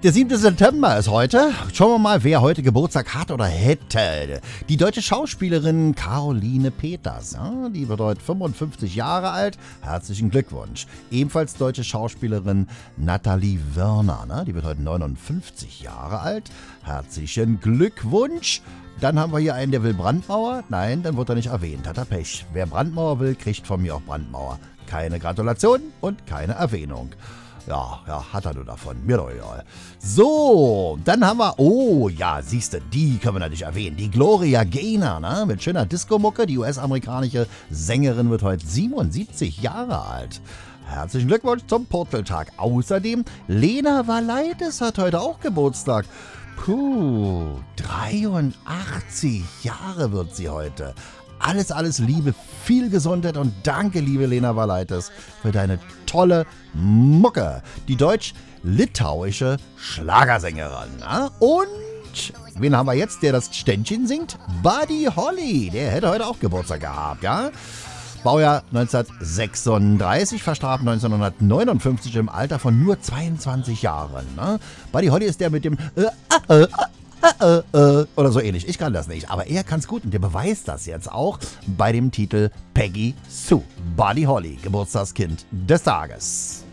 Der 7. September ist heute. Schauen wir mal, wer heute Geburtstag hat oder hätte. Die deutsche Schauspielerin Caroline Peters. Ja, die wird heute 55 Jahre alt. Herzlichen Glückwunsch. Ebenfalls deutsche Schauspielerin Nathalie Wörner. Ne? Die wird heute 59 Jahre alt. Herzlichen Glückwunsch. Dann haben wir hier einen, der will Brandmauer. Nein, dann wird er nicht erwähnt. Hat er Pech. Wer Brandmauer will, kriegt von mir auch Brandmauer. Keine Gratulation und keine Erwähnung. Ja, hat er nur davon. Mir doch egal. So, dann haben wir, oh ja, siehste, die können wir natürlich erwähnen. Die Gloria Gaynor, ne? Mit schöner Disco-Mucke. Die US-amerikanische Sängerin wird heute 77 Jahre alt. Herzlichen Glückwunsch zum Purzeltag. Außerdem, Lena Valaitis hat heute auch Geburtstag. 83 Jahre wird sie heute. Alles Liebe, viel Gesundheit und danke, liebe Lena Valaitis, für deine tolle Mucke. Die deutsch-litauische Schlagersängerin. Na? Und wen haben wir jetzt, der das Ständchen singt? Buddy Holly, der hätte heute auch Geburtstag gehabt, ja? Baujahr 1936, verstarb 1959 im Alter von nur 22 Jahren. Ne? Buddy Holly ist der mit dem oder so ähnlich. Ich kann das nicht, aber er kann es gut und der beweist das jetzt auch bei dem Titel Peggy Sue. Buddy Holly, Geburtstagskind des Tages.